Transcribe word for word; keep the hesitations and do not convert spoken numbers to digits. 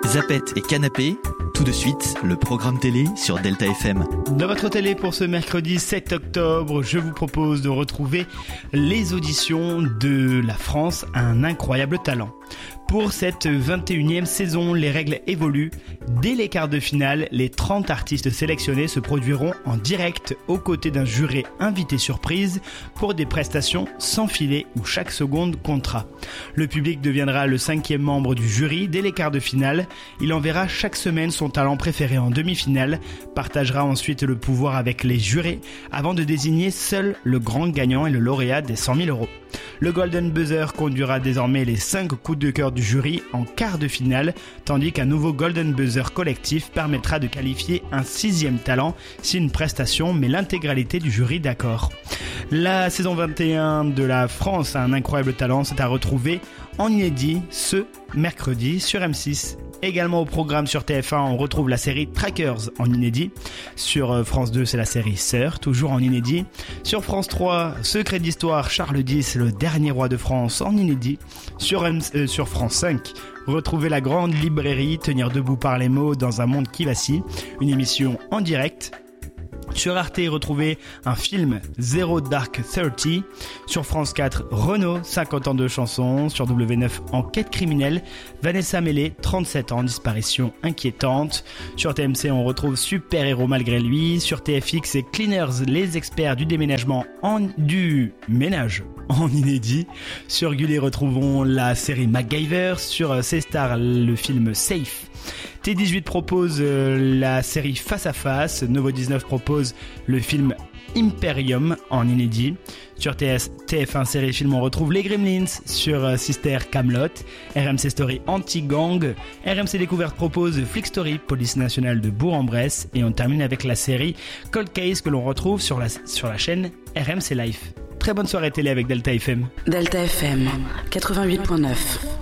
Zapette et Canapé, tout de suite, le programme télé sur Delta F M. Dans votre télé pour ce mercredi sept octobre, je vous propose de retrouver les auditions de La France a un incroyable talent. Pour cette vingt et unième saison, les règles évoluent. Dès les quarts de finale, les trente artistes sélectionnés se produiront en direct aux côtés d'un jury invité surprise pour des prestations sans filet où chaque seconde comptera. Le public deviendra le cinquième membre du jury dès les quarts de finale. Il enverra chaque semaine son talent préféré en demi-finale, partagera ensuite le pouvoir avec les jurés avant de désigner seul le grand gagnant et le lauréat des cent mille euros. Le Golden Buzzer conduira désormais les cinq coups de cœur du jury en quart de finale, tandis qu'un nouveau Golden Buzzer collectif permettra de qualifier un sixième talent si une prestation met l'intégralité du jury d'accord. La saison vingt et un de La France a un incroyable talent, c'est à retrouver en inédit ce mercredi sur M six. Également au programme sur T F un, on retrouve la série Trackers en inédit. Sur France deux, c'est la série Sœur, toujours en inédit. Sur France trois, Secret d'Histoire, Charles X, le dernier roi de France en inédit. Sur, M- euh, sur France cinq, retrouvez la grande librairie, tenir debout par les mots dans un monde qui vacille. Une émission en direct. Sur Arte, retrouvez un film Zero Dark Thirty. Sur France quatre, Renaud, cinquante ans de chansons. Sur W neuf, Enquête criminelle. Vanessa Mélé, trente-sept ans, disparition inquiétante. Sur T M C, on retrouve Super héros malgré lui. Sur T F X, c'est Cleaners, les experts du déménagement en du ménage en inédit. Sur Gulli, retrouvons la série MacGyver. Sur C-Star, le film Safe. T dix-huit propose euh, la série Face à Face. Novo dix-neuf propose le film Imperium en inédit. Sur T S, T F un série film, on retrouve Les Gremlins. Sur euh, Sister, Camelot. R M C Story, Anti-Gang. R M C Découverte propose Flick Story, Police nationale de Bourg-en-Bresse. Et on termine avec la série Cold Case que l'on retrouve sur la, sur la chaîne R M C Life. Très bonne soirée télé avec Delta F M. Delta F M quatre-vingt-huit virgule neuf.